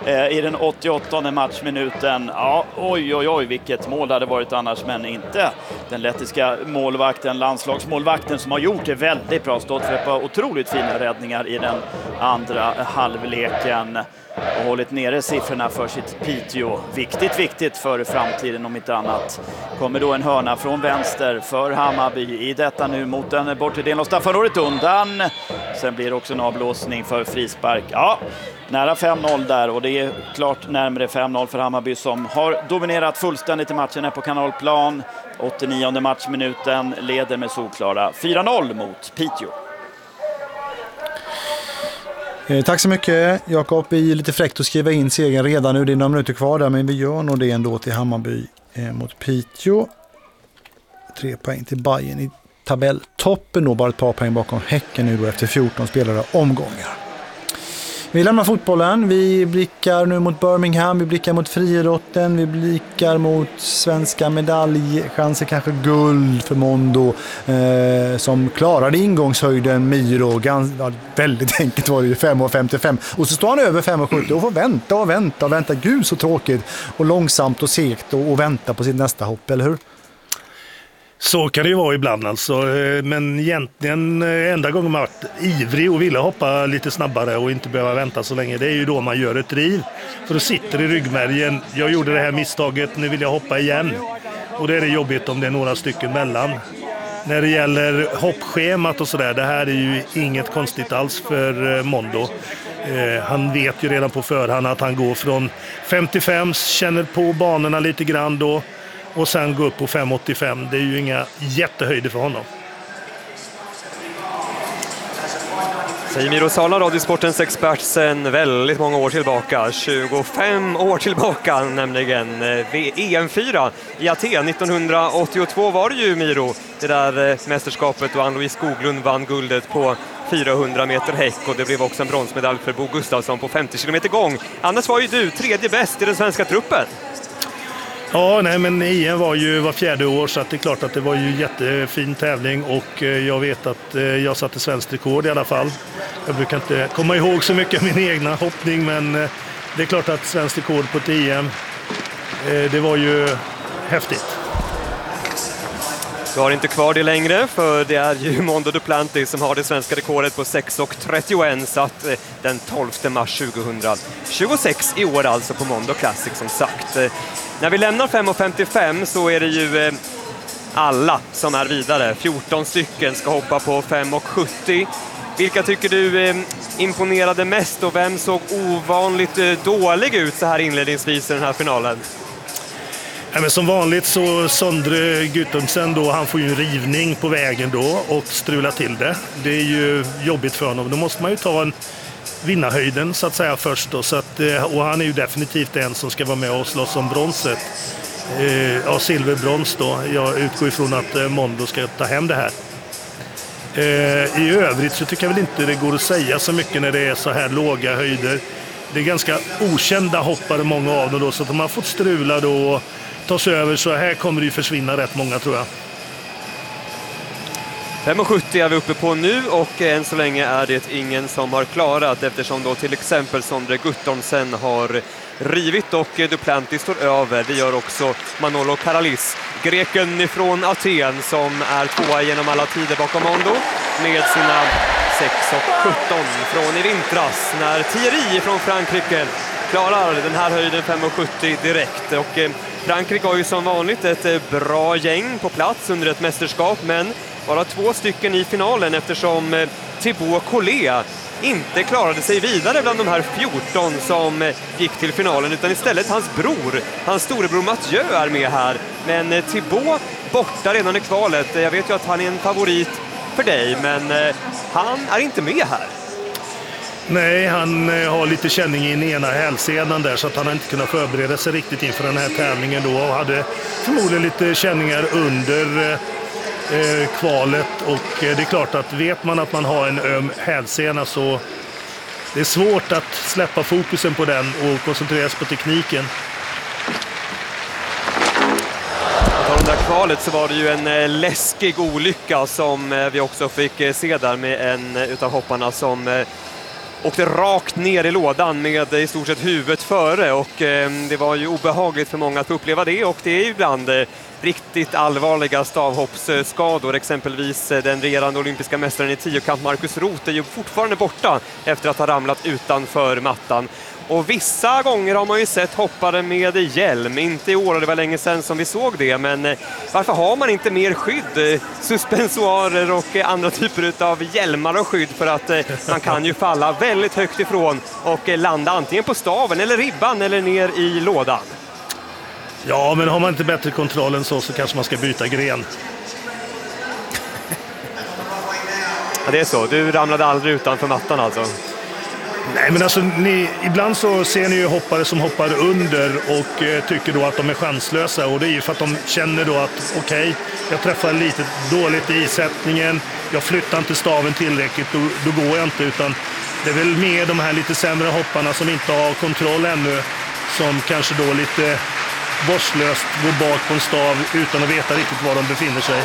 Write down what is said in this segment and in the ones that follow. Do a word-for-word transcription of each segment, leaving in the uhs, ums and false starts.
eh, i den åttioåttonde matchminuten. Ja, oj, oj, oj, vilket mål det hade varit annars, men inte den lettiska målvakten, landslagsmålvakten som har gjort det väldigt bra, stått för ett par otroligt fina räddningar i den andra halvleken och hållit nere siffrorna för sitt Piteå. Viktigt, viktigt för framtiden om inte annat. Kommer då en hörna från vänster för Hammarby i detta nu mot den bortre delen av straffområdet undan. Sen blir det också en avblåsning för frispark. Ja, nära fem noll där, och det är klart närmare fem noll för Hammarby som har dominerat fullständigt i matchen här på Kanalplan. åttionionde matchminuten, leder med solklara fyra noll mot Piteå. Eh, tack så mycket Jakob. Det är lite fräckt att skriva in segern redan nu. Det är några minuter kvar där, men vi gör nog det ändå till Hammarby eh, mot Piteå. Tre poäng till Bayern i tabelltoppen då, bara ett par poäng bakom Häcken nu då efter fjorton spelare omgångar. Vi lämnar fotbollen, vi blickar nu mot Birmingham, vi blickar mot friidrotten, vi blickar mot svenska medaljchanser, kanske guld för Mondo eh, som klarade ingångshöjden Miro, ganska, väldigt enkelt var det ju, fem komma femtiofem, och så står han över fem komma sjuttio och får vänta och vänta och vänta, gud så tråkigt och långsamt och segt och, och vänta på sitt nästa hopp, eller hur? Så kan det ju vara ibland alltså, men egentligen enda gången man varit ivrig och ville hoppa lite snabbare och inte behöva vänta så länge, det är ju då man gör ett driv. För då sitter i ryggmärgen, jag gjorde det här misstaget, nu vill jag hoppa igen. Och det är det jobbigt om det är några stycken mellan. När det gäller hoppschemat och sådär, det här är ju inget konstigt alls för Mondo. Eh, han vet ju redan på förhand att han går från femtiofem, känner på banorna lite grann då. Och sen gå upp på fem komma åttiofem. Det är ju inga jättehöjder för honom. Säger Miro Sala, Radiosportens expert sedan väldigt många år tillbaka. tjugofem år tillbaka nämligen. E M fyra i Aten nittonhundraåttiotvå var det ju, Miro. Det där mästerskapet då Ann-Louise Skoglund vann guldet på fyrahundra meter häck, och det blev också en bronsmedalj för Bo Gustafsson på femtio kilometer gång. Annars var ju du tredje bäst i den svenska truppen. Ja, nej, men E M var ju var fjärde år, så att det är klart att det var ju jättefin tävling, och jag vet att jag satte svenskt rekord i alla fall. Jag brukar inte komma ihåg så mycket av min egna hoppning, men det är klart att svenskt rekord på ett E M, det var ju häftigt. Du har inte kvar det längre, för det är ju Mondo Duplantis som har det svenska rekordet på sex komma trettioett, satt den tolfte mars tjugohundratjugosex i år, alltså på Mondo Classic som sagt. När vi lämnar fem komma femtiofem så är det ju alla som är vidare. fjorton stycken ska hoppa på fem komma sjuttio. Vilka tycker du imponerade mest, och vem såg ovanligt dålig ut så här inledningsvis i den här finalen? Ja, men som vanligt så Sondre Guttormsen då, han får ju en rivning på vägen då och strula till det. Det är ju jobbigt för honom. Då måste man ju ta en vinnarhöjden så att säga först då, så att, och han är ju definitivt en som ska vara med och slåss om bronset. Eh, ja, silverbrons då. Jag utgår ifrån att Mondo ska ta hem det här. Eh, I övrigt så tycker jag väl inte det går att säga så mycket när det är så här låga höjder. Det är ganska okända hoppare, många av dem då, så att de har fått strula då och ta sig över, så här kommer det ju försvinna rätt många, tror jag. fem komma sjuttio är vi uppe på nu, och än så länge är det ingen som har klarat, eftersom då till exempel Sondre Guttormsen har rivit och Duplantis står över. Det gör också Manolo Karalis, greken ifrån Aten, som är tvåa genom alla tider bakom Mondo med sina sex komma sjutton från i vintras, när Thierry från Frankrike klarar den här höjden fem komma sjuttio direkt. Och Frankrike har ju som vanligt ett bra gäng på plats under ett mästerskap, men bara två stycken i finalen, eftersom Thibaut Collet inte klarade sig vidare bland de här fjorton som gick till finalen, utan istället hans bror, hans storebror Mathieu är med här. Men Thibaut borta redan i kvalet. Jag vet ju att han är en favorit för dig, men han är inte med här. Nej, han har lite känning i den ena hälsenan där, så att han har inte kunnat förbereda sig riktigt inför den här tävlingen då, och hade förmodligen lite känningar under eh, kvalet, och eh, det är klart att vet man att man har en öm hälsena, så det är svårt att släppa fokusen på den och koncentrera sig på tekniken. På det där kvalet så var det ju en läskig olycka som vi också fick se där, med en utav hopparna som åkte rakt ner i lådan med i stort sett huvudet före, och eh, det var ju obehagligt för många att få uppleva det, och det är ju ibland eh, riktigt allvarliga stavhoppsskador. Exempelvis eh, den regerande olympiska mästaren i tiokamp Marcus Roth är ju fortfarande borta efter att ha ramlat utanför mattan. Och vissa gånger har man ju sett hoppare med hjälm, inte i år, det var länge sedan som vi såg det, men eh, varför har man inte mer skydd, eh, suspensoarer och eh, andra typer av hjälmar och skydd, för att eh, man kan ju falla väldigt högt ifrån och eh, landa antingen på staven eller ribban eller ner i lådan. Ja, men har man inte bättre kontroll än så så kanske man ska byta gren. Ja, det är så, du ramlade aldrig utanför mattan alltså? Nej, men alltså ni, ibland så ser ni ju hoppare som hoppar under och eh, tycker då att de är chanslösa, och det är ju för att de känner då att okej, okay, jag träffar lite dåligt i isättningen, jag flyttar inte staven tillräckligt, då, då går jag inte, utan det är väl mer de här lite sämre hopparna som inte har kontroll ännu, som kanske då lite vårdslöst går bak på en stav utan att veta riktigt var de befinner sig.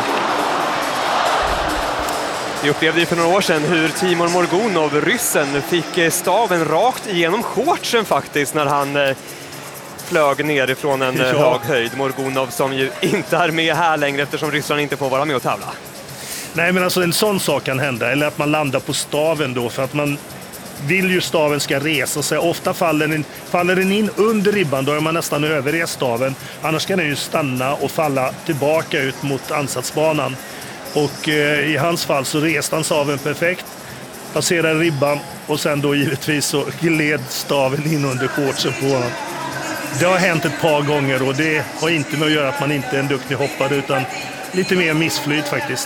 Vi upplevde ju för några år sedan hur Timur Morgunov, ryssen, fick staven rakt igenom shortsen faktiskt när han flög nerifrån en ja. hög höjd. Morgunov som ju inte är med här längre eftersom ryssarna inte får vara med och tävla. Nej, men alltså en sån sak kan hända, eller att man landar på staven då, för att man vill ju staven ska resa sig. Ofta faller den, faller den in under ribban, då är man nästan överrest staven. Annars kan den ju stanna och falla tillbaka ut mot ansatsbanan. Och eh, i hans fall så reste han staven perfekt, passerade ribban och sen då givetvis så gled staven in under shortsen på honom. Det har hänt ett par gånger, och det har inte med att göra att man inte är en duktig hoppare, utan lite mer missflyt faktiskt.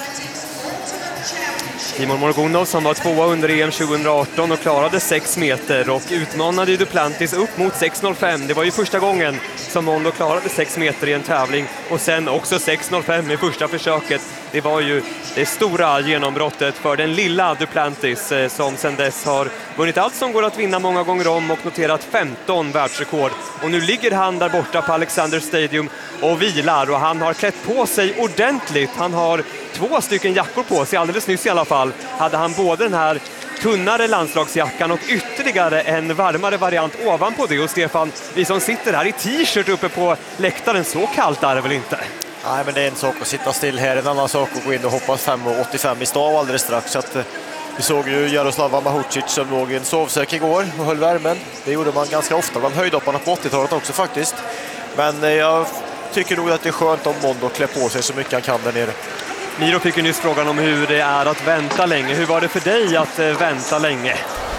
Timur Morgunov som var tvåa under E M tjugoarton och klarade sex meter och utmanade Duplantis upp mot sex noll fem. Det var ju första gången som Mondo klarade sex meter i en tävling, och sen också sex noll fem i första försöket. Det var ju det stora genombrottet för den lilla Duplantis som sedan dess har vunnit allt som går att vinna många gånger om och noterat femton världsrekord. Och nu ligger han där borta på Alexander Stadium och vilar, och han har klätt på sig ordentligt. Han har två stycken jackor på sig, alldeles nyss i alla fall hade han både den här tunnare landslagsjackan och ytterligare en varmare variant ovanpå det. Och Stefan, vi som sitter här i t-shirt uppe på läktaren, så kallt är det väl inte? Nej, men det är en sak att sitta still här, en annan sak att gå in och hoppa fem åttiofem i stav alldeles strax. Så att, vi såg ju Jaroslav Mahucic som låg i en sovsäck igår och höll värmen. Det gjorde man ganska ofta bland höjdhopparna på åttiotalet också faktiskt. Men jag tycker nog att det är skönt om Mondo klär på sig så mycket han kan där nere. Miro fick ju nyss frågan om hur det är att vänta länge. Hur var det för dig att eh, vänta länge?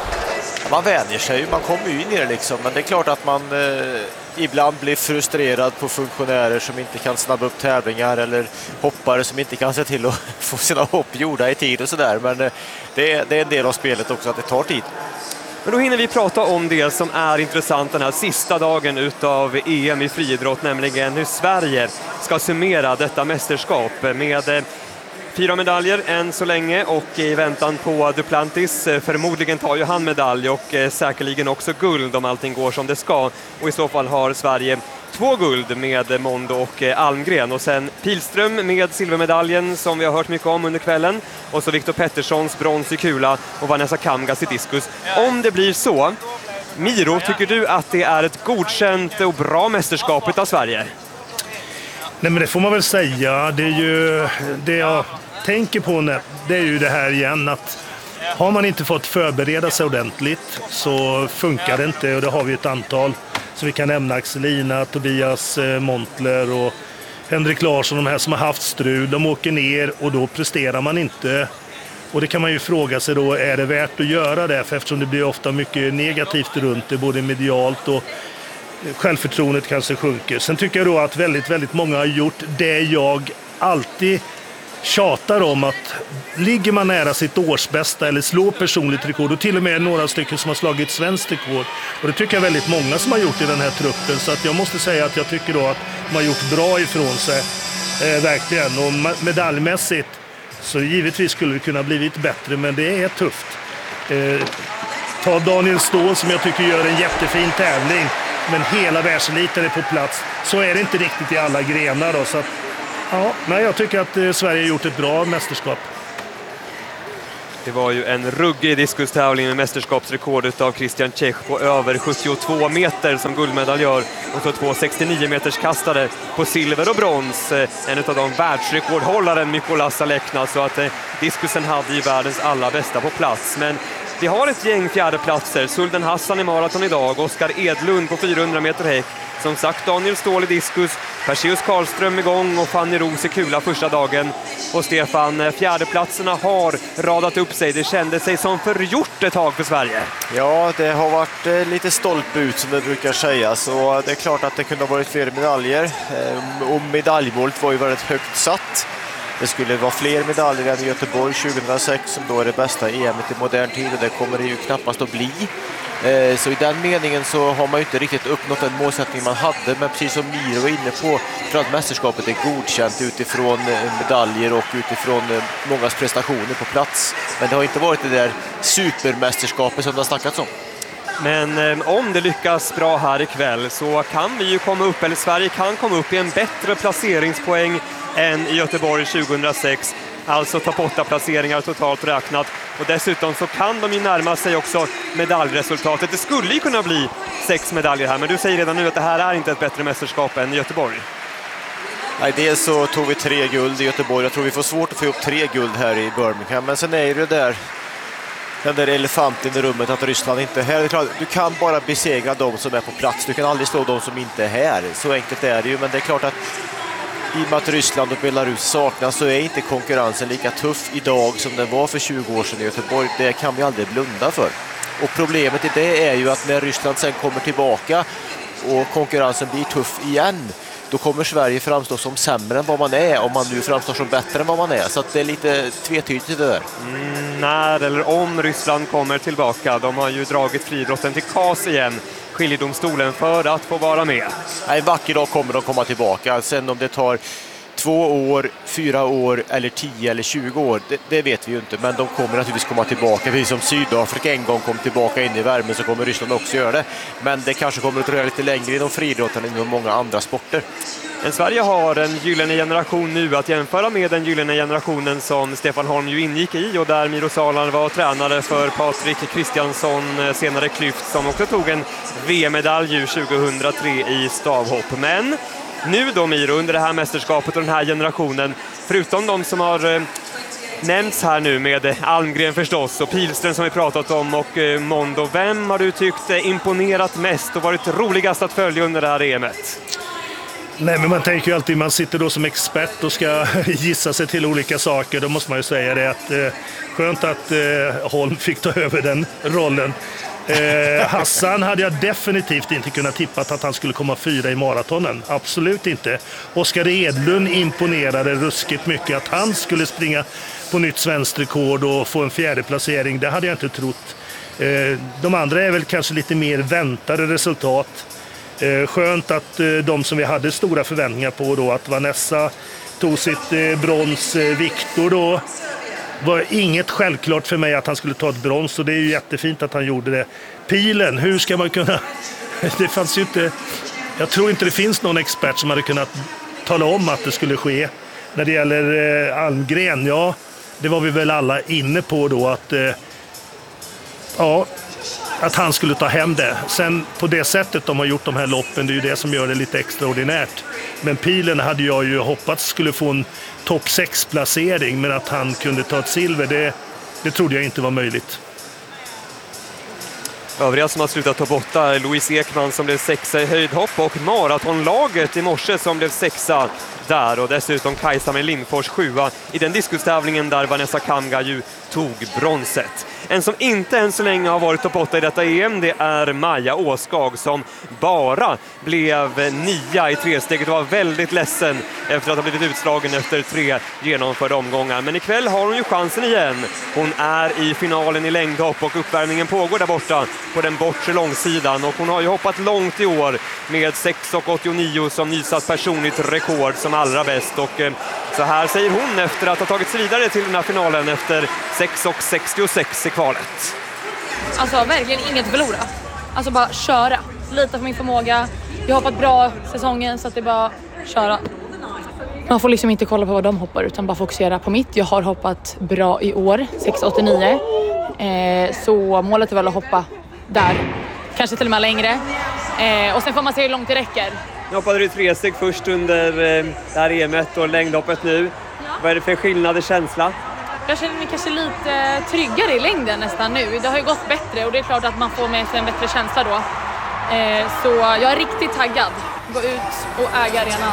Man vänjer sig, man kommer ju in i det liksom. Men det är klart att man eh, ibland blir frustrerad på funktionärer som inte kan snabba upp tävlingar, eller hoppare som inte kan se till att få sina hopp gjorda i tid och sådär. Men eh, det, är, det är en del av spelet också att det tar tid. Men då hinner vi prata om det som är intressant den här sista dagen utav E M i friidrott, nämligen hur Sverige ska summera detta mästerskap med fyra medaljer än så länge, och i väntan på Duplantis förmodligen tar ju han medalj och säkerligen också guld om allting går som det ska, och i så fall har Sverige två guld med Mondo och Almgren, och sen Pilström med silvermedaljen som vi har hört mycket om under kvällen, och så Viktor Petterssons brons i kula och Vanessa Kamgas i diskus. Om det blir så, Miro, tycker du att det är ett godkänt och bra mästerskap av Sverige? Nej, men det får man väl säga. Det är ju det jag tänker på nu, det är ju det här igen, att har man inte fått förbereda sig ordentligt så funkar det inte, och det har vi ett antal. Så vi kan nämna Axelina, Tobias Montler och Henrik Larsson, de här som har haft strul. De åker ner och då presterar man inte. Och det kan man ju fråga sig då, är det värt att göra det? För eftersom det blir ofta mycket negativt runt det, både medialt och självförtroendet kanske sjunker. Sen tycker jag då att väldigt, väldigt många har gjort det jag alltid tjatar om, att ligger man nära sitt årsbästa eller slår personligt rekord, och till och med några stycken som har slagit svenskt rekord, och det tycker jag väldigt många som har gjort i den här truppen, så att jag måste säga att jag tycker då att de har gjort bra ifrån sig eh, verkligen, och medaljmässigt så givetvis skulle det kunna blivit bättre, men det är tufft. Eh, ta Daniel Ståhl som jag tycker gör en jättefin tävling, men hela världseliten är på plats, så är det inte riktigt i alla grenar då, så att ja, nej, jag tycker att eh, Sverige har gjort ett bra mästerskap. Det var ju en ruggig diskustävling med mästerskapsrekordet av Christian Čech på över sjuttiotvå meter som guldmedaljör och så två sextionio meters kastare på silver och brons. En av de världsrekordhållaren Mykolas Alekna, så att eh, diskusen hade ju världens allra bästa på plats. Men vi har ett gäng fjärdeplatser. Sulden Hassan i maraton idag, Oskar Edlund på fyrahundra meter häck. Som sagt, Daniel Ståhl i diskus, Perseus Karlström igång och Fanny Ros i kula första dagen. Och Stefan, fjärdeplatserna har radat upp sig. Det kände sig som förgjort ett tag för Sverige. Ja, det har varit eh, lite stolpe ut som det brukar sägas. Så det är klart att det kunde ha varit fler medaljer. Eh, och medaljmålet var ju väldigt högt satt. Det skulle vara fler medaljer än i Göteborg tjugohundrasex som då är det bästa E M-et i modern tid, och det kommer det ju knappast att bli. Så i den meningen så har man ju inte riktigt uppnått den målsättning man hade, men precis som Miro var inne på, för att mästerskapet är godkänt utifrån medaljer och utifrån mångas prestationer på plats. Men det har inte varit det där supermästerskapet som det har snackats om. Men eh, om det lyckas bra här ikväll så kan vi ju komma upp, eller Sverige kan komma upp i en bättre placeringspoäng än i Göteborg tjugohundrasex. Alltså topp åtta placeringar totalt räknat. Och dessutom så kan de ju närma sig också medaljresultatet. Det skulle ju kunna bli sex medaljer här, men du säger redan nu att det här är inte ett bättre mästerskap än Göteborg. Nej, dels så tog vi tre guld i Göteborg. Jag tror vi får svårt att få upp tre guld här i Birmingham. Men sen är det där, den där elefanten i rummet, att Ryssland inte är här. Det är klart, du kan bara besegra de som är på plats. Du kan aldrig slå de som inte är här. Så enkelt är det ju, men det är klart att i och med att Ryssland och Belarus saknas så är inte konkurrensen lika tuff idag som den var för tjugo år sedan i Göteborg. Det kan vi aldrig blunda för. Och problemet i det är ju att när Ryssland sen kommer tillbaka och konkurrensen blir tuff igen, då kommer Sverige framstå som sämre än vad man är, om man nu framstår som bättre än vad man är. Så att det är lite tvetydigt det där. Mm, när eller om Ryssland kommer tillbaka. De har ju dragit friidrotten till K A S igen, skiljedomstolen, för att få vara med. En vacker dag kommer de komma tillbaka. Sen om det tar två år, fyra år eller tio eller tjugo år, det, det vet vi ju inte. Men de kommer naturligtvis komma tillbaka. Precis som Sydafrika en gång kom tillbaka in i värmen, så kommer Ryssland också göra det. Men det kanske kommer att dröja lite längre inom friidrotten än inom många andra sporter. Men Sverige har en gyllene generation nu att jämföra med den gyllene generationen som Stefan Holm ju ingick i, och där Miro Salan var tränare för Patrik Kristiansson, senare Klyft, som också tog en V M-medalj tjugohundratre i stavhopp. Men nu då, Miro, under det här mästerskapet och den här generationen, förutom de som har eh, nämnts här nu med Almgren förstås och Pilström som vi pratat om och eh, Mondo, vem har du tyckt eh, imponerat mest och varit roligast att följa under det här E M-et? Nej, men man tänker ju alltid, man sitter då som expert och ska gissa sig till olika saker. Då måste man ju säga det att eh, skönt att eh, Holm fick ta över den rollen. Eh, Hassan hade jag definitivt inte kunnat tippa att han skulle komma fyra i maratonen. Absolut inte. Oskar Edlund imponerade ruskigt mycket. Att han skulle springa på nytt svenskt rekord och få en fjärde placering, det hade jag inte trott. Eh, de andra är väl kanske lite mer väntade resultat. Eh, skönt att eh, de som vi hade stora förväntningar på då, att Vanessa tog sitt eh, brons, eh, Viktor då, var inget självklart för mig att han skulle ta ett brons, och det är ju jättefint att han gjorde det. Pilen, hur ska man kunna... det fanns ju inte... Jag tror inte det finns någon expert som hade kunnat tala om att det skulle ske. När det gäller eh, Almgren, ja, det var vi väl alla inne på då, att eh, ja, att han skulle ta hem det. Sen på det sättet de har gjort de här loppen, det är ju det som gör det lite extraordinärt. Men Pilen hade jag ju hoppats skulle få en topp sex placering, men att han kunde ta ett silver, det, det trodde jag inte var möjligt. Övriga som har slutat topp åtta är Louise Ekman som blev sexa i höjdhopp och maratonlaget i morse som blev sexa där, och dessutom Kajsa med Lindfors sjua i den diskustävlingen där Vanessa Kamga ju tog bronset. En som inte än så länge har varit topp åtta i detta E M, det är Maja Åskag som bara blev nia i tresteget och var väldigt ledsen efter att ha blivit utslagen efter tre genomförda omgångar. Men ikväll har hon ju chansen igen. Hon är i finalen i längdhopp och uppvärmningen pågår där borta på den bortre långsidan, och hon har ju hoppat långt i år med sex åttionio som nysatt personligt rekord som allra bäst, och eh, så här säger hon efter att ha tagit sig vidare till den här finalen efter sex sextiosex i kvalet. Alltså verkligen inget att förlora. Alltså bara köra. Lita på min förmåga. Jag har hoppat bra säsongen, så att det är bara köra. Man får liksom inte kolla på vad de hoppar utan bara fokusera på mitt. Jag har hoppat bra i år, sex åttionio. Eh, så målet är väl att hoppa där. Kanske till och med längre. Eh, och sen får man se hur långt det räcker. Nu hoppade du tre steg först under eh, det här E M-et och längdhoppet nu. Ja. Vad är det för skillnad i känsla? Jag känner mig kanske lite tryggare i längden nästan nu. Det har ju gått bättre och det är klart att man får med sig en bättre känsla då. Eh, så jag är riktigt taggad. Gå ut och äga arenan.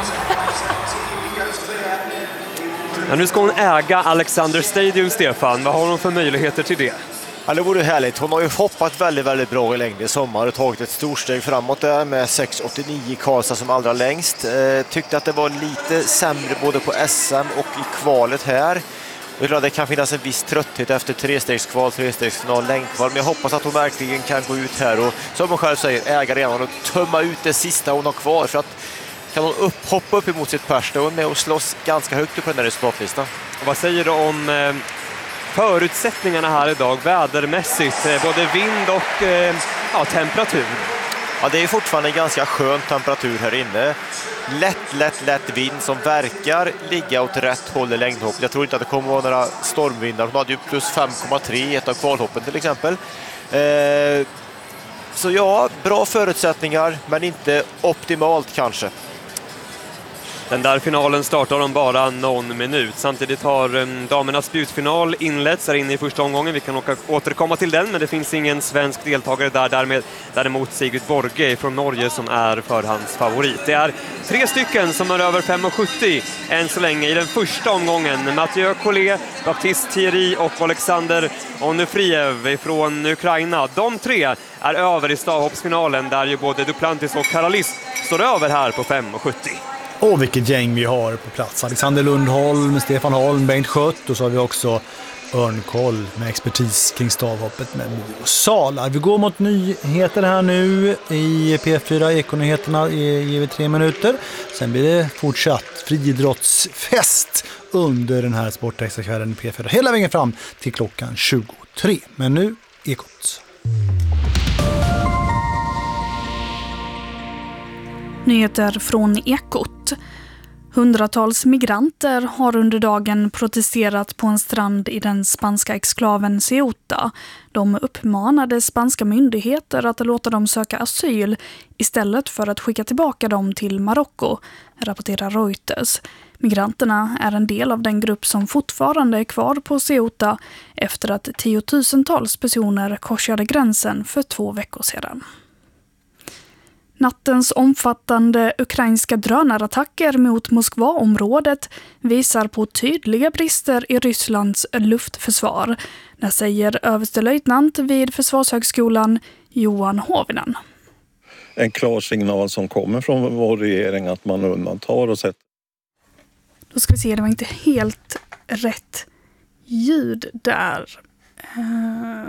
Ja, nu ska hon äga Alexander Stadium, Stefan. Vad har hon för möjligheter till det? Ja, det vore härligt. Hon har ju hoppat väldigt, väldigt bra i längd i sommar och tagit ett stort steg framåt där med sex åttionio i Karlstad som allra längst. Eh, tyckte att det var lite sämre både på S M och i kvalet här. Och det kan finnas en viss trötthet efter trestegskval, trestegsfinal, längdkval. Men jag hoppas att hon verkligen kan gå ut här och, som hon själv säger, äga arenan och tömma ut det sista hon har kvar. För att kan hon upp, hoppa upp emot sitt pers, då är hon med och slåss ganska högt upp på den här resultatlistan. Och vad säger du om eh, förutsättningarna här idag, vädermässigt? Eh, både vind och eh, ja, temperatur. Ja, det är fortfarande en ganska skön temperatur här inne. Lätt, lätt, lätt vind som verkar ligga åt rätt håll i längdhoppet. Jag tror inte att det kommer att vara några stormvindar. Hon hade ju plus fem komma tre i ett av kvalhoppen till exempel. Eh, så ja, bra förutsättningar, men inte optimalt kanske. Den där finalen startar om bara någon minut. Samtidigt har um, damernas spjutfinal inletts här inne i första omgången. Vi kan åka, återkomma till den, men det finns ingen svensk deltagare där. Därmed, däremot Sigrid Borge från Norge som är förhandsfavorit. Det är tre stycken som är över fem sjuttio än så länge i den första omgången. Mathieu Collet, Baptiste Thierry och Alexander Onufriev från Ukraina. De tre är över i stavhoppsfinalen där ju både Duplantis och Karalis står över här på fem sjuttio. Och vilket gäng vi har på plats. Alexander Lundholm, Stefan Holm, Bengt Schött och så har vi också Örn Koll med expertis kring stavhoppet med Mio Salar. Vi går mot nyheter här nu i P fyra Ekonyheterna ger vi tre minuter. Sen blir det fortsatt friidrottsfest under den här sportextrakvällen i P fyra. Hela vägen fram till klockan tjugotre. Men nu Ekot. Nyheter från Ekot. Hundratals migranter har under dagen protesterat på en strand i den spanska exklaven Ceuta. De uppmanade spanska myndigheter att låta dem söka asyl istället för att skicka tillbaka dem till Marocko, rapporterar Reuters. Migranterna är en del av den grupp som fortfarande är kvar på Ceuta efter att tiotusentals personer korsade gränsen för två veckor sedan. Nattens omfattande ukrainska drönarattacker mot Moskvaområdet visar på tydliga brister i Rysslands luftförsvar. Det säger överstelöjtnant vid Försvarshögskolan Johan Hovinen. En klar signal som kommer från vår regering att man undantar och sätter. Då ska vi se, det var inte helt rätt ljud där. Uh,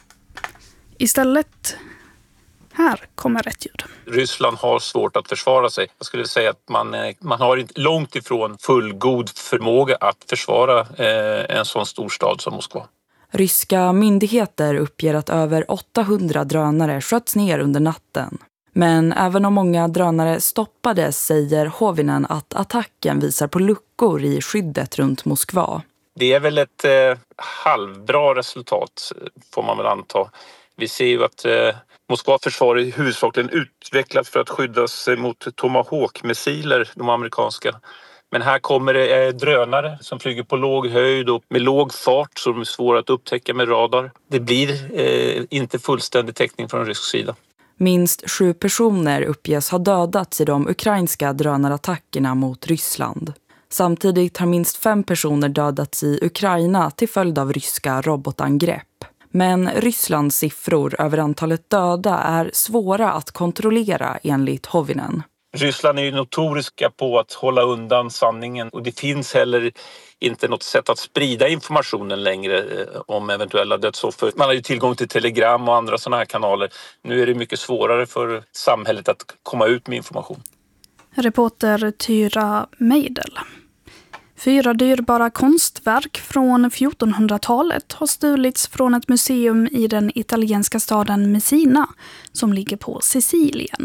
istället... Här kommer rätt ljud. Ryssland har svårt att försvara sig. Jag skulle säga att man, man har inte långt ifrån fullgod förmåga att försvara eh, en sån stor stad som Moskva. Ryska myndigheter uppger att över åttahundra drönare sköts ner under natten. Men även om många drönare stoppades säger Hovinen att attacken visar på luckor i skyddet runt Moskva. Det är väl ett eh, halvbra resultat får man väl anta. Vi ser ju att eh, Moskva försvar är huvudsakligen utvecklat för att skyddas mot Tomahawk-missiler, de amerikanska. Men här kommer det eh, drönare som flyger på låg höjd och med låg fart som är svåra att upptäcka med radar. Det blir eh, inte fullständig täckning från rysk sida. Minst sju personer uppges ha dödats i de ukrainska drönarattackerna mot Ryssland. Samtidigt har minst fem personer dödats i Ukraina till följd av ryska robotangrepp. Men Rysslands siffror över antalet döda är svåra att kontrollera enligt Hovinen. Ryssland är ju notoriska på att hålla undan sanningen och det finns heller inte något sätt att sprida informationen längre om eventuella dödsoffer. Man har ju tillgång till telegram och andra sådana här kanaler. Nu är det mycket svårare för samhället att komma ut med information. Reporter Tyra Meidel. Fyra dyrbara konstverk från fjortonhundratalet har stulits från ett museum i den italienska staden Messina som ligger på Sicilien.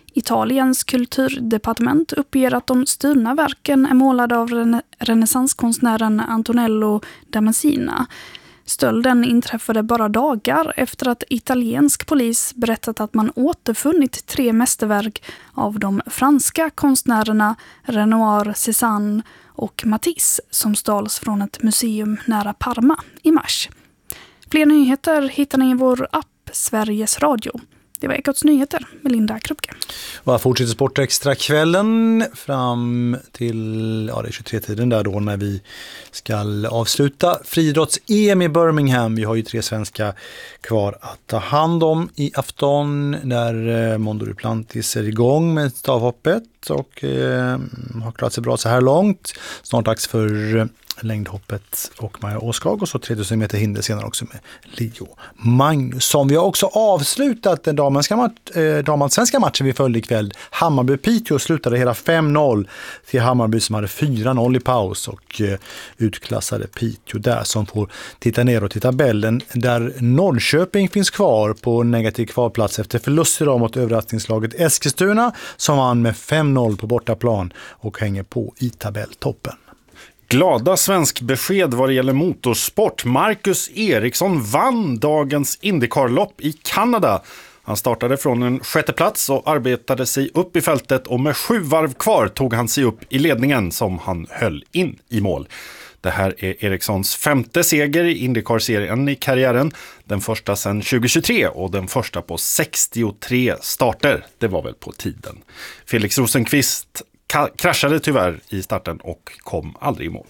Italiens kulturdepartement uppger att de stulna verken är målade av rene- renässanskonstnären Antonello da Messina. Stölden inträffade bara dagar efter att italiensk polis berättat att man återfunnit tre mästerverk av de franska konstnärerna Renoir, Cézanne och Matisse som stals från ett museum nära Parma i mars. Fler nyheter hittar ni i vår app Sveriges Radio. Det var Ekots nyheter med Linda Krupke. Och här fortsätter Sportextra kvällen fram till ja, det är tjugotre-tiden där då när vi ska avsluta friidrotts-E M i Birmingham. Vi har ju tre svenska kvar att ta hand om i afton när Mondo Duplantis är igång med stavhoppet och eh, har klarat sig bra så här långt. Snart dags för längdhoppet och Maja Åskag och så tretusen meter hinder senare också med Leo Magnusson. Vi har också avslutat den damanska match, eh, damansvenska matchen vi följde ikväll. Hammarby-Piteå slutade hela fem noll till Hammarby som hade fyra noll i paus och eh, utklassade Piteå där som får titta neråt i tabellen där Norrköping finns kvar på negativ kvalplats efter förlust idag mot överraskningslaget Eskilstuna som vann med fem noll på bortaplan och hänger på i tabelltoppen. Glada svensk besked vad det gäller motorsport. Marcus Eriksson vann dagens IndyCar-lopp i Kanada. Han startade från en sjätte plats och arbetade sig upp i fältet och med sju varv kvar tog han sig upp i ledningen som han höll in i mål. Det här är Erikssons femte seger i IndyCar-serien i karriären. Den första sedan tjugohundratjugotre och den första på sextiotre starter. Det var väl på tiden. Felix Rosenqvist ka- kraschade tyvärr i starten och kom aldrig i mål.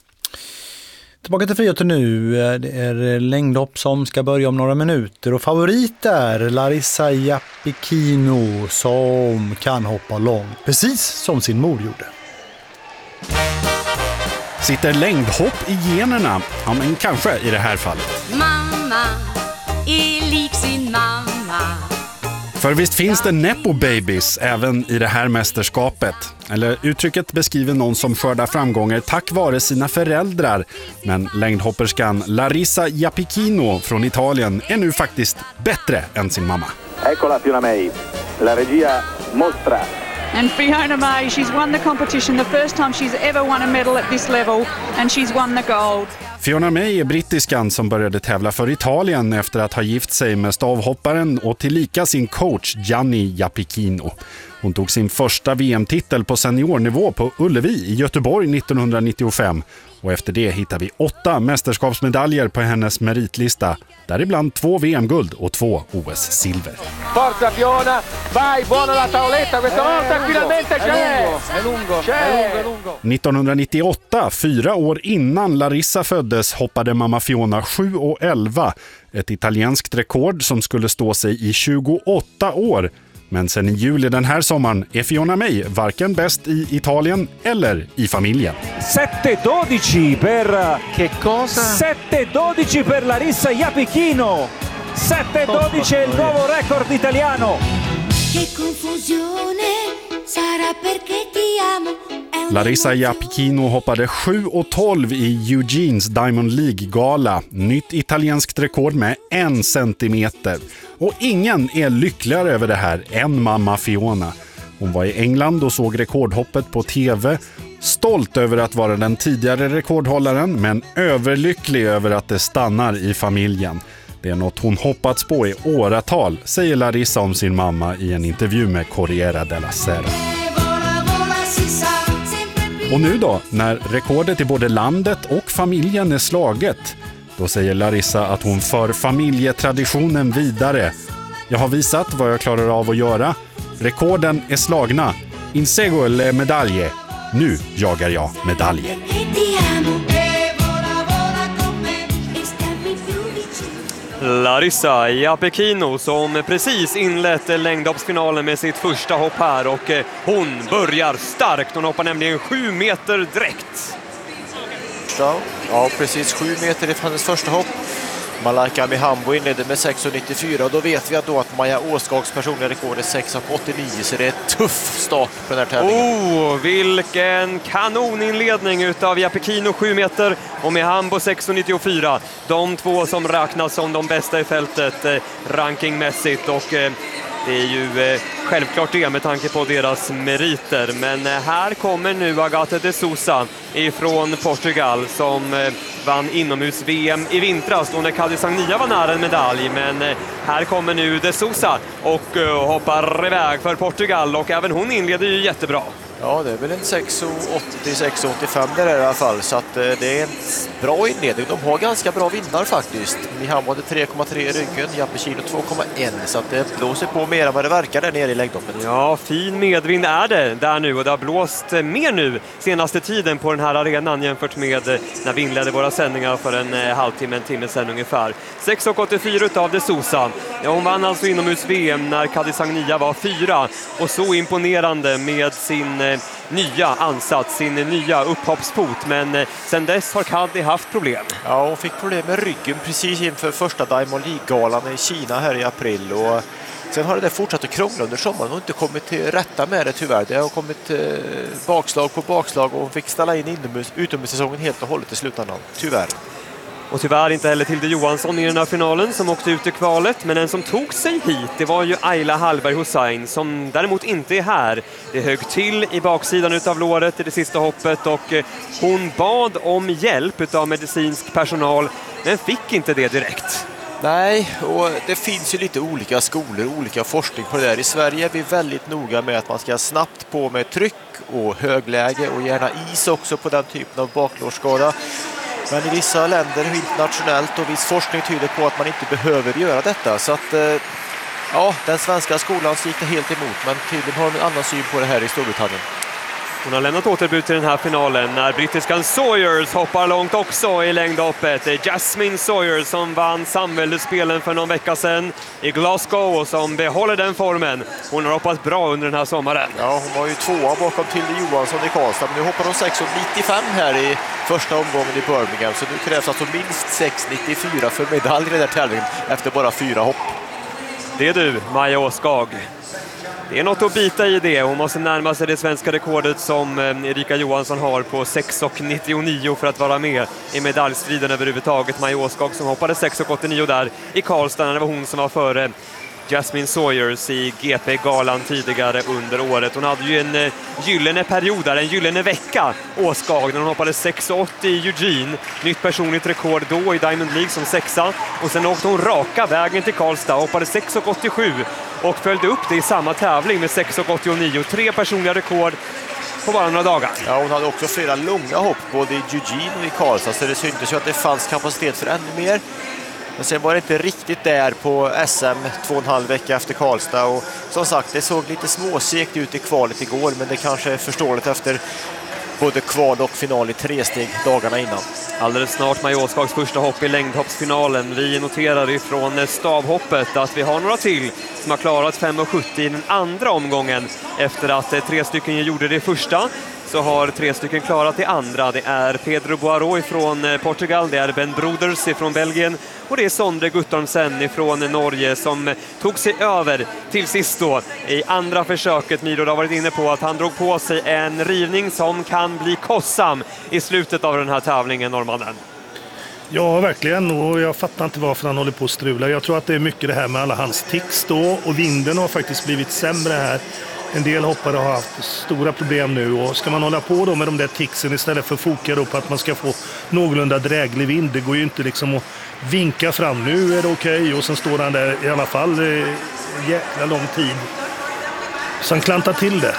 Tillbaka till friidrotten nu. Det är längdhopp som ska börja om några minuter och favorit är Larissa Japikino som kan hoppa långt, precis som sin mor gjorde. Sitter längdhopp i generna? Ja, men kanske i det här fallet. Mamma är lik sin mamma. För visst finns det nepo babies även i det här mästerskapet. Eller uttrycket beskriver någon som skördar framgångar tack vare sina föräldrar. Men längdhopperskan Larissa Japikino från Italien är nu faktiskt bättre än sin mamma. Eccola Fiona May, la regia mostra. And Fiona May, she's won the competition the first time she's ever won a medal at this level, and she's won the gold. Fiona May är brittiskan som började tävla för Italien efter att ha gift sig med stavhopparen och tillika sin coach Gianni Japikino. Hon tog sin första V M-titel på seniornivå på Ullevi i Göteborg nittonhundranittiofem och efter det hittar vi åtta mästerskapsmedaljer på hennes meritlista, däribland två V M-guld och två O S-silver. Forza Fiona, vai, buona la tavoletta, questa volta finalmente c'è! È lungo, è lungo. nittonhundranittioåtta, fyra år innan Larissa föddes, hoppade mamma Fiona sju och elva, ett italienskt rekord som skulle stå sig i tjugoåtta år. Men sen i juli den här sommaren är Fiona May varken bäst i Italien eller i familjen. sette dodici per Che cosa? sette dodici per Larissa Japikino. sette dodici è il nuovo record italiano. Che confusione sarà perché ti amo. Larissa Japikino hoppade sju och tolv i Eugenes Diamond League-gala. Nytt italienskt rekord med en centimeter. Och ingen är lyckligare över det här än mamma Fiona. Hon var i England och såg rekordhoppet på tv. Stolt över att vara den tidigare rekordhållaren, men överlycklig över att det stannar i familjen. Det är något hon hoppats på i åratal, säger Larissa om sin mamma i en intervju med Corriere della Sera. Och nu då, när rekordet i både landet och familjen är slaget, då säger Larissa att hon för familjetraditionen vidare. Jag har visat vad jag klarar av att göra. Rekorden är slagna. Insego le medaglie. Nu jagar jag medaljer. Larissa Japikino som precis inlett längdhoppsfinalen med sitt första hopp här och hon börjar starkt. Hon hoppar nämligen sju meter direkt. Ja, precis sju meter ifrån hennes första hopp. Malaika Mihambo inledde med sex komma nittiofyra och då vet vi att, då att Maja Åskags personliga rekord är sex komma åttionio, så det är en tuff start på den här tävlingen. Oh, vilken kanoninledning utav Japikino sju meter och Mihambo sex komma nittiofyra. De två som räknas som de bästa i fältet eh, rankingmässigt och eh, Det är ju eh, självklart det med tanke på deras meriter. Men eh, här kommer nu Agathe de Sousa ifrån Portugal som eh, vann inomhus-V M i vintras då när Cadi Sagnia var nära en medalj. Men eh, här kommer nu de Sousa och eh, hoppar iväg för Portugal och även hon inleder ju jättebra. Ja, det är väl en sex åttio sex åttiofem där i alla fall, så att eh, det är en bra inledning. De har ganska bra vindar faktiskt. Mihambo hade tre komma tre i ryggen, Japikino två komma ett, så att det blåser på mer än vad det verkar där nere i längdhoppet. Ja, fin medvind är det där nu och det har blåst mer nu senaste tiden på den här arenan jämfört med när vi inledde våra sändningar för en eh, halvtimme, en timme sedan ungefär. sex åttiofyra av de Sousa. Ja, hon vann alltså inomhus-V M när Cadi Sagnia var fyra och så imponerande med sin eh, nya ansats, sin nya upphoppsfot, men eh, sen dess har Cadi haft problem. Ja, hon fick problem med ryggen precis inför första Diamond League-galan i Kina här i april och sen har det fortsatt att krångla under sommaren. Hon har inte kommit till rätta med det tyvärr. Det har kommit eh, bakslag på bakslag och hon fick ställa in inomhus, utomhussäsongen helt och hållet i slutändan, tyvärr. Och tyvärr inte heller Tilde Johansson i den här finalen som åkte ut i kvalet. Men en som tog sig hit, det var ju Ayla Hallberg Hussein som däremot inte är här. Det högg till i baksidan utav låret i det sista hoppet och hon bad om hjälp utav medicinsk personal men fick inte det direkt. Nej, och det finns ju lite olika skolor, olika forskning på det där. I Sverige är vi väldigt noga med att man ska snabbt på med tryck och högläge och gärna is också på den typen av baklårsskada. Men i vissa länder internationellt och viss forskning tyder på att man inte behöver göra detta. Så att, ja, den svenska skolan gick det helt emot, men tydligen har en annan syn på det här i Storbritannien. Hon har lämnat återbud till den här finalen när brittiskan Sawyers hoppar långt också i längdhoppet. Jasmine Sawyers som vann samväldesspelen för någon vecka sedan i Glasgow och som behåller den formen. Hon har hoppat bra under den här sommaren. Ja, hon var ju tvåa bakom Tilde Johansson i Karlstad, men nu hoppar hon sex nittiofem här i första omgången i Birmingham. Så nu krävs alltså minst sex nittiofyra för medalj i den här tävlingen efter bara fyra hopp. Det är du, Maja Åskag. Det är något att bita i det. Hon måste närma sig det svenska rekordet som Erika Johansson har på sex nittionio för att vara med i medaljstriden överhuvudtaget. Maja Åskag som hoppade sex åttionio där i Karlstad när det var hon som var före Jasmine Sawyers i G P-galan tidigare under året. Hon hade ju en gyllene period där, en gyllene vecka, Åskag, när hon hoppade sex åttio i Eugene. Nytt personligt rekord då i Diamond League som sexa. Och sen åkte hon raka vägen till Karlstad, hoppade sex åttiosju och följde upp det i samma tävling med sex åttionio. Tre personliga rekord på bara några dagar. Ja, hon hade också flera långa hopp både i Eugene och i Karlstad, så det syntes ju att det fanns kapacitet för ännu mer. Men sen var det inte riktigt där på S M två och en halv vecka efter Karlstad. Och som sagt, det såg lite småsekt ut i kvalet igår, men det kanske är förståeligt efter både kval och final i tre steg dagarna innan. Alldeles snart Maja Åskags första hopp i längdhoppsfinalen. Vi noterar ifrån stavhoppet att vi har några till som har klarat fem sjuttio i den andra omgången. Efter att tre stycken gjorde det första så har tre stycken klarat det andra. Det är Pedro Boaro från Portugal, det är Ben Broders från Belgien och det är Sondre Guttormsen från Norge som tog sig över till sist då i andra försöket. Miro har varit inne på att han drog på sig en rivning som kan bli kostsam i slutet av den här tävlingen, norrmannen. Ja, verkligen. Och jag fattar inte varför han håller på att strula. Jag tror att det är mycket det här med alla hans tics då. Och vinden har faktiskt blivit sämre här. En del hoppare har haft stora problem nu. Och ska man hålla på då med de där ticsen istället för att foka då på att man ska få någorlunda dräglig vind. Det går ju inte liksom att vinka fram. Nu är det okej. Okay. Och sen står han där i alla fall en jäkla lång tid. Så han klantar till det.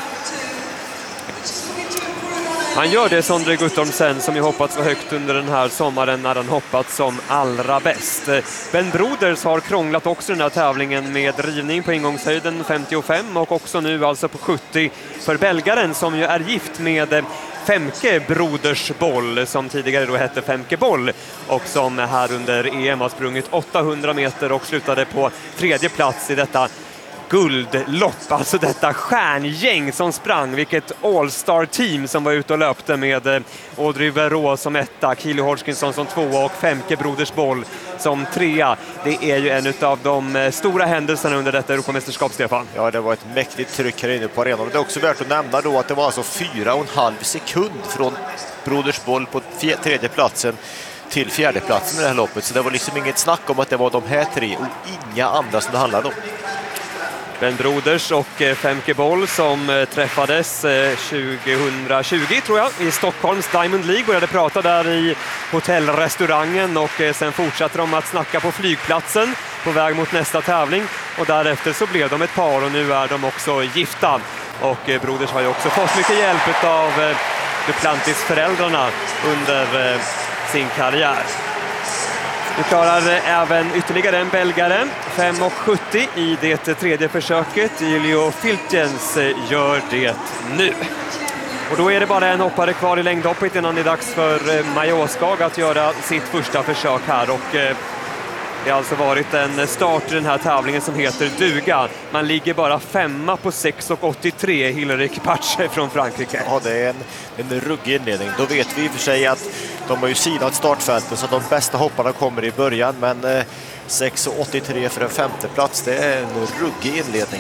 Han gör det, Sondre Guttormsen, som ju hoppat så högt under den här sommaren när han hoppat som allra bäst. Ben Broders har krånglat också den här tävlingen med rivning på ingångshöjden femtiofem och också nu alltså på sjuttio för belgaren som ju är gift med Femke Broders Boll som tidigare då hette Femke Boll och som här under E M har sprungit åttahundra meter och slutade på tredje plats i detta guldlopp, alltså detta stjärngäng som sprang, vilket all-star-team som var ute och löpte med Audrey Verreau som etta, Kili Hodgkinson som tvåa och Femke Broders Boll som trea. Det är ju en av de stora händelserna under detta Europamästerskap, Stefan. Ja, det var ett mäktigt tryck här inne på arenan. Det är också värt att nämna då att det var alltså fyra och en halv sekund från Broders Boll på tredje platsen till fjärde platsen i det här loppet. Så det var liksom inget snack om att det var de här tre och inga andra som det handlade om. Ben Broders och Femke Boll som träffades tjugohundratjugo tror jag i Stockholms Diamond League. Började prata där i hotellrestaurangen och sen fortsatte de att snacka på flygplatsen på väg mot nästa tävling. Och därefter så blev de ett par och nu är de också gifta. Och Broders har ju också fått mycket hjälp av Duplantis-föräldrarna under sin karriär. Nu klarar även ytterligare en belgare, fem sjuttio i det tredje försöket. Ilio Filtjens gör det nu. Och då är det bara en hoppare kvar i längdhoppet innan det är dags för Maja Åskag att göra sitt första försök här. Och det har alltså varit en start i den här tävlingen som heter duga. Man ligger bara femma på sex åttiotre, Hillary Kipache från Frankrike. Ja, det är en, en ruggig inledning. Då vet vi i och för sig att de har ju sidat startfältet så att de bästa hopparna kommer i början. Men eh, sex åttiotre för en femte plats, det är en ruggig inledning.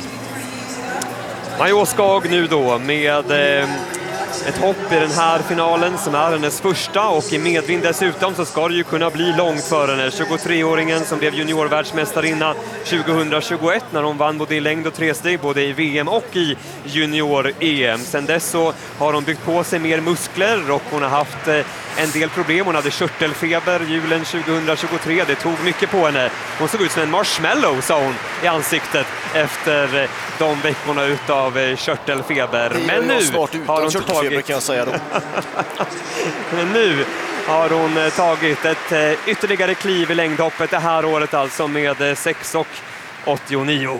Maja Åskag nu då med eh, ett hopp i den här finalen som är hennes första, och i medvind dessutom så ska det ju kunna bli långt för henne. tjugotreåringen som blev juniorvärldsmästarinna tjugohundratjugoett när hon vann både i längd och tresteg både i V M och i junior-E M. Sen dess så har hon byggt på sig mer muskler och hon har haft en del problem. Hon hade körtelfeber julen tjugohundratjugotre. Det tog mycket på henne. Hon såg ut som en marshmallow, sa hon, i ansiktet efter de veckorna utav körtelfeber. Men nu har hon tagit... kan jag säga då. Men nu har hon tagit ett ytterligare kliv i längdhoppet det här året, alltså med sex åttionio.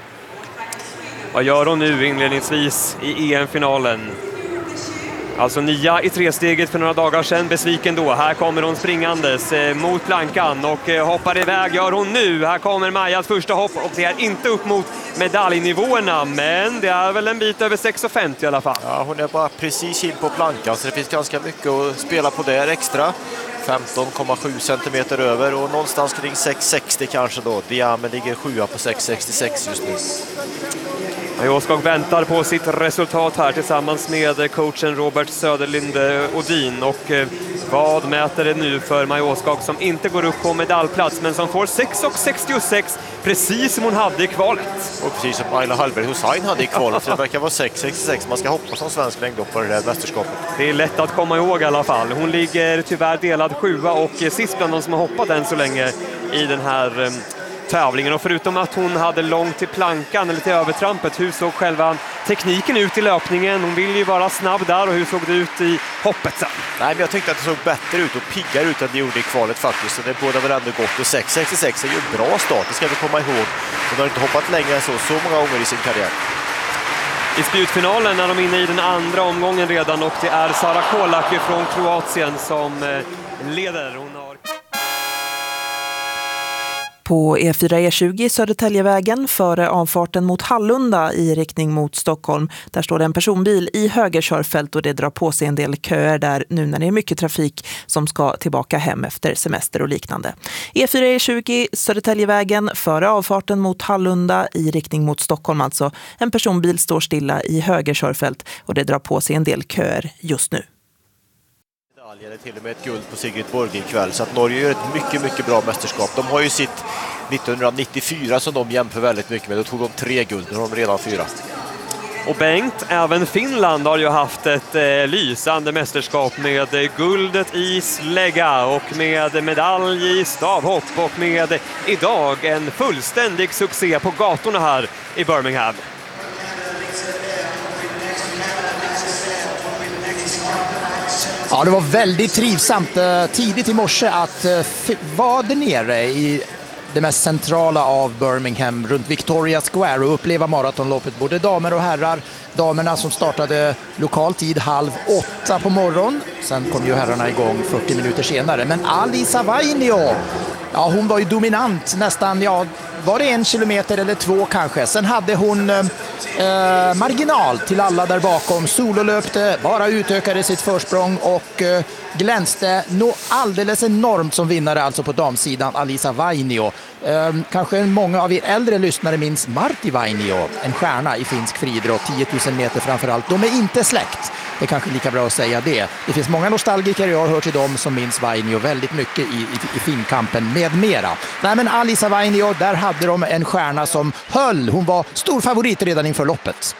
Vad gör hon nu inledningsvis i E M-finalen? Alltså nia i tresteget för några dagar sedan, besviken då. Här kommer hon springandes eh, mot plankan och eh, hoppar iväg, gör hon nu. Här kommer Majas första hopp och det är inte upp mot medaljnivåerna, men det är väl en bit över sex femtio i alla fall. Ja, hon är bara precis in på plankan så det finns ganska mycket att spela på där extra. femton komma sju centimeter över och någonstans kring sex sextio kanske då. Diame ligger sjua på sex sextiosex just nu. Maja Åskag väntar på sitt resultat här tillsammans med coachen Robert Söderlind Odin. Och eh, vad mäter det nu för Maja Åskag som inte går upp på medaljplats men som får sex sextiosex precis som hon hade i kvalet. Och precis som Ayla Hallberg Hussein hade i kvalet, så det verkar vara sex sextiosex. Man ska hoppa som svensk längdhoppare i det här mästerskapet. Det är lätt att komma ihåg i alla fall. Hon ligger tyvärr delad sjua och sist bland de som har hoppat än så länge i den här eh, tävlingen. Och förutom att hon hade långt till plankan eller till övertrampet, hur såg själva tekniken ut i löpningen? Hon ville ju vara snabb där, och hur såg det ut i hoppet sen? Nej, men jag tyckte att det såg bättre ut och piggare ut än det gjorde i kvalet faktiskt. Så det båda väl ändå gott. Och sex sextiosex är ju en bra start, det ska vi komma ihåg. Hon har inte hoppat längre än så, så många gånger i sin karriär. I spjutfinalen är de inne i den andra omgången redan, och det är Sara Kolak från Kroatien som leder. Hon har... På E fyra E tjugo Södertäljevägen före avfarten mot Hallunda i riktning mot Stockholm. Där står det en personbil i höger körfält och det drar på sig en del köer där nu när det är mycket trafik som ska tillbaka hem efter semester och liknande. E fyra E tjugo Södertäljevägen före avfarten mot Hallunda i riktning mot Stockholm alltså. En personbil står stilla i höger körfält och det drar på sig en del köer just nu. Eller till och med ett guld på Sigrid Borg ikväll, så att Norge gör ett mycket, mycket bra mästerskap. De har ju sitt nittonhundranittiofyra som de jämför väldigt mycket med. Då tog de tre guld, nu har de redan fyra. Och Bengt, även Finland har ju haft ett eh, lysande mästerskap med eh, guldet i slägga och med medalj i stavhopp och med eh, idag en fullständig succé på gatorna här i Birmingham. Ja, det var väldigt trivsamt eh, tidigt i morse att eh, vara där nere i det mest centrala av Birmingham runt Victoria Square och uppleva maratonloppet, både damer och herrar. Damerna som startade lokal tid halv åtta på morgon. Sen kom ju herrarna igång fyrtio minuter senare. Men Alisa Vainio, ja, hon var ju dominant nästan, ja, var det en kilometer eller två kanske. Sen hade hon eh, marginal till alla där bakom. Sololöpte, bara utökade sitt försprång och eh, glänste nå alldeles enormt som vinnare alltså på damsidan, Alisa Vainio. Eh, kanske många av er äldre lyssnare minns Martti Vainio, en stjärna i finsk friidrott, tio tusen meter framförallt. De är inte släkt. Det är kanske lika bra att säga det. Det finns många nostalgiker, jag har hört till dem som minns Vainio väldigt mycket i, i, i finkampen med mera. Nej, men Alisa Vainio, där hade hade de en stjärna som höll. Hon var stor favorit redan inför loppet.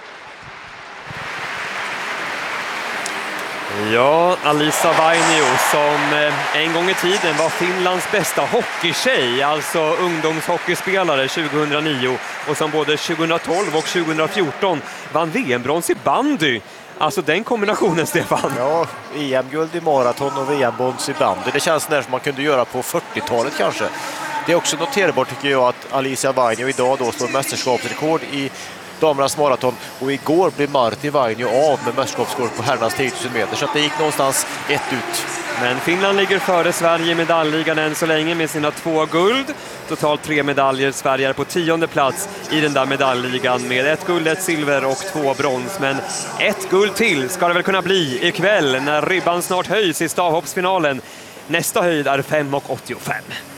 Ja, Alisa Vainio som en gång i tiden var Finlands bästa hockeytjej, alltså ungdomshockeyspelare tjugohundranio, och som både tjugotolv och tjugofjorton vann V M-brons i bandy. Alltså den kombinationen, Stefan. Ja, E M-guld i maraton och V M-brons i bandy. Det känns när som man kunde göra på fyrtiotalet kanske. Det är också noterbart tycker jag att Alisa Vainio idag då står mästerskapsrekord i damernas maraton, och igår blev Martti Vainio av med mästerskapsrekord på herrarnas tio tusen meter, så att det gick någonstans ett ut. Men Finland ligger före Sverige i medaljligan än så länge med sina två guld. Totalt tre medaljer. Sverige är på tionde plats i den där medaljligan med ett guld, ett silver och två brons. Men ett guld till ska det väl kunna bli ikväll när ribban snart höjs i stavhoppsfinalen. Nästa höjd är fem komma åttiofem.